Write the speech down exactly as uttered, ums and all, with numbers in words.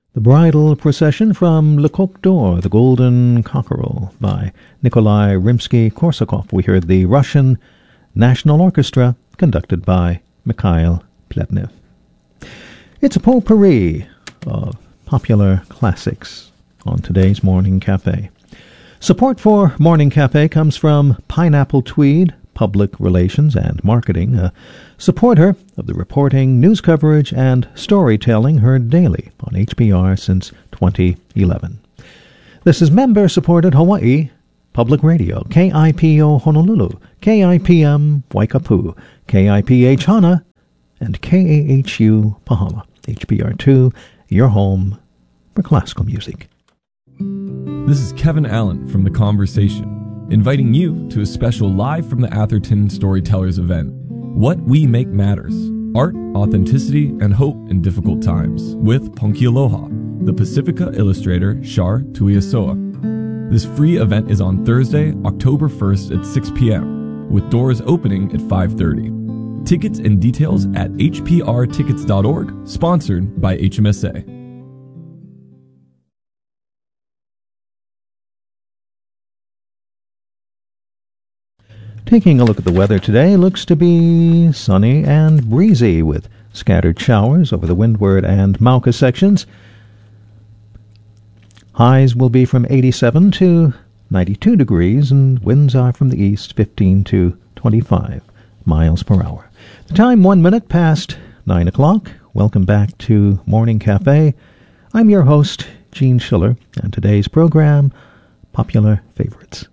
The Bridal Procession from Le Coq d'Or, The Golden Cockerel, by Nikolai Rimsky-Korsakov. We heard the Russian National Orchestra, conducted by Mikhail Pletnev. It's a potpourri of popular classics on today's Morning Cafe. Support for Morning Cafe comes from Pineapple Tweed, Public Relations and Marketing, a supporter of the reporting, news coverage, and storytelling heard daily on H P R since twenty eleven. This is member-supported Hawaii Public Radio, K I P O Honolulu, K I P M Waikapu, K I P H Hana, and K A H U Pahala. H P R two, your home for classical music. This is Kevin Allen from The Conversation, inviting you to a special Live from the Atherton Storytellers event. What We Make Matters, Art, Authenticity, and Hope in Difficult Times, with Ponki Aloha, the Pacifica illustrator Shar Tuiasoa. This free event is on Thursday, October first at six p.m., with doors opening at five thirty. Tickets and details at h p r tickets dot org, sponsored by H M S A. Taking a look at the weather today, looks to be sunny and breezy with scattered showers over the Windward and Mauka sections. Highs will be from eighty-seven to ninety-two degrees, and winds are from the east fifteen to twenty-five miles per hour. The time one minute past nine o'clock. Welcome back to Morning Cafe. I'm your host, Gene Schiller, and today's program, Popular Favorites.